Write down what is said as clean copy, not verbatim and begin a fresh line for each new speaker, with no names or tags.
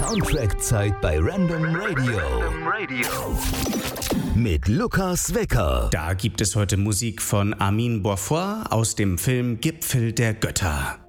Soundtrack-Zeit bei Random Radio. Mit Lukas Wecker.
Da gibt es heute Musik von Armin Boisfoy aus dem Film Gipfel der Götter.